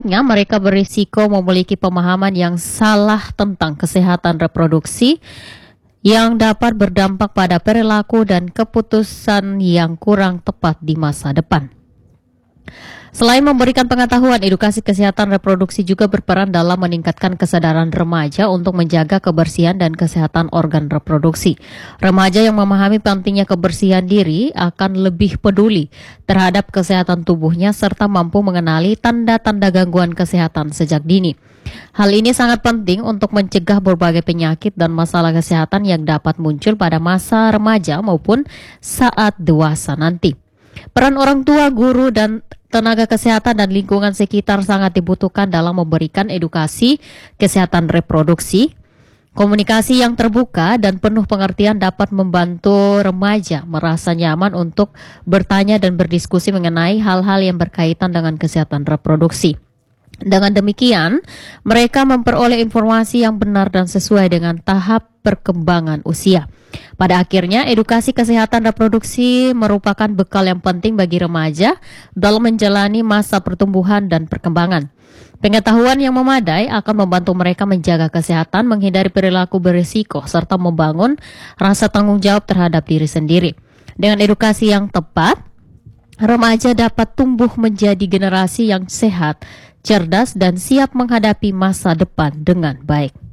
Sebaliknya, mereka berisiko memiliki pemahaman yang salah tentang kesehatan reproduksi yang dapat berdampak pada perilaku dan keputusan yang kurang tepat di masa depan. Selain memberikan pengetahuan, edukasi kesehatan reproduksi juga berperan dalam meningkatkan kesadaran remaja untuk menjaga kebersihan dan kesehatan organ reproduksi. Remaja yang memahami pentingnya kebersihan diri akan lebih peduli terhadap kesehatan tubuhnya serta mampu mengenali tanda-tanda gangguan kesehatan sejak dini. Hal ini sangat penting untuk mencegah berbagai penyakit dan masalah kesehatan yang dapat muncul pada masa remaja maupun saat dewasa nanti. Peran orang tua, guru, dan tenaga kesehatan dan lingkungan sekitar sangat dibutuhkan dalam memberikan edukasi kesehatan reproduksi. Komunikasi yang terbuka dan penuh pengertian dapat membantu remaja merasa nyaman untuk bertanya dan berdiskusi mengenai hal-hal yang berkaitan dengan kesehatan reproduksi. Dengan demikian, mereka memperoleh informasi yang benar dan sesuai dengan tahap perkembangan usia. Pada akhirnya, edukasi kesehatan reproduksi merupakan bekal yang penting bagi remaja dalam menjalani masa pertumbuhan dan perkembangan. Pengetahuan yang memadai akan membantu mereka menjaga kesehatan, menghindari perilaku berisiko, serta membangun rasa tanggung jawab terhadap diri sendiri. Dengan edukasi yang tepat, remaja dapat tumbuh menjadi generasi yang sehat, cerdas, dan siap menghadapi masa depan dengan baik.